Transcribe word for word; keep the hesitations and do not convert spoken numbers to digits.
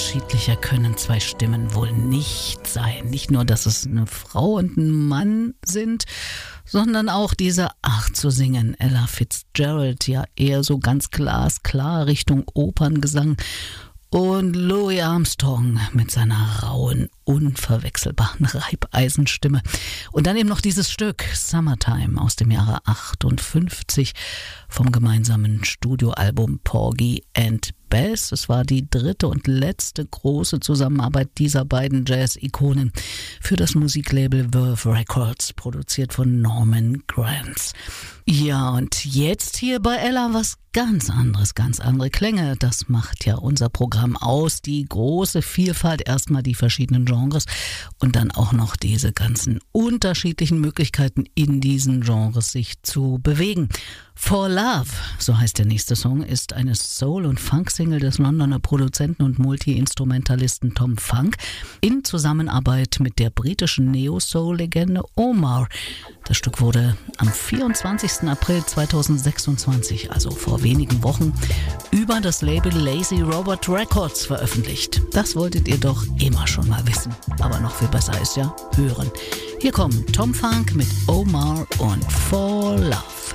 unterschiedlicher können zwei Stimmen wohl nicht sein. Nicht nur, dass es eine Frau und ein Mann sind, sondern auch diese Art zu singen. Ella Fitzgerald ja eher so ganz glasklar Richtung Operngesang. Und Louis Armstrong mit seiner rauen, unverwechselbaren Reibeisenstimme. Und dann eben noch dieses Stück Summertime aus dem Jahre achtundfünfzig vom gemeinsamen Studioalbum Porgy and Bess. Es war die dritte und letzte große Zusammenarbeit dieser beiden Jazz-Ikonen für das Musiklabel Verve Records, produziert von Norman Granz. Ja, und jetzt hier bei Ella was ganz anderes, ganz andere Klänge. Das macht ja unser Programm aus, die große Vielfalt, erstmal die verschiedenen Genres und dann auch noch diese ganzen unterschiedlichen Möglichkeiten in diesen Genres sich zu bewegen. For Love, so heißt der nächste Song, ist eine Soul- und Funk-Single des Londoner Produzenten und Multi-Instrumentalisten Tom Funk in Zusammenarbeit mit der britischen Neo-Soul-Legende Omar. Das Stück wurde am vierundzwanzigsten April zweitausendsechsundzwanzig, also vor wenigen Wochen, über das Label Lazy Robot Records veröffentlicht. Das wolltet ihr doch immer schon mal wissen. Aber noch viel besser ist ja hören. Hier kommen Tom Funk mit Omar und For Love.